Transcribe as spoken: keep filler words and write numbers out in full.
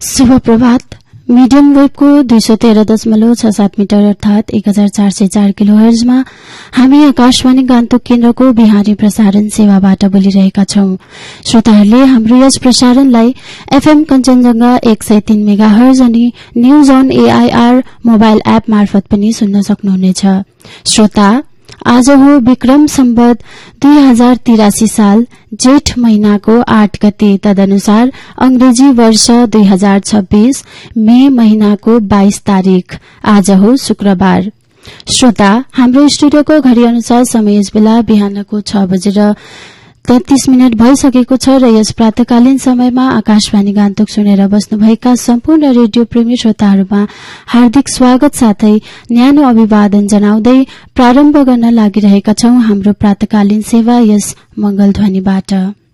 शुभ प्रभात। मिडियम वेभको दुई सौ तेह्र दशमलव छ सात मिटर अर्थात एक हजार चार सय चार किलो हर्जमा हामी आकाशवाणी गान्तोक केन्द्रको बिहानी प्रसारण सेवाबाट बोलिरहेका छौं। श्रोताहरूले हाम्रो यस प्रसारणलाई एफएम कञ्चनजंघा एक सय तीन मेगा हर्ज अनि news on AIR mobile app मार्फत पनि सुन्न सक्नुहुनेछ। श्रोता, आज हो विक्रम सम्वत दुई हजार तिरासी साल जेठ महीनाको आठ गते, तदनुसार अंग्रेजी वर्ष दुई हजार छब्बीस मे महीनाको बाइस तारीक। आज हो शुक्रबार। श्रोता, हाम्रो स्टुडियोको घड़ी अनुसार समय यस बेला बिहानको छ बजेर तैंतीस मिनट भइसकेको छ र यस प्रातकालीन समयमा आकाशवाणी गान्तोक सुनेर बस्नुभएका सम्पूर्ण रेडियो प्रेमी श्रोताहरूमा हार्दिक स्वागत साथै न्यानो अभिवादन जनाउँदै प्रारम्भ गर्न लागिरहेका छौं हाम्रो प्रातकालीन सेवा यस मंगलध्वनिबाट।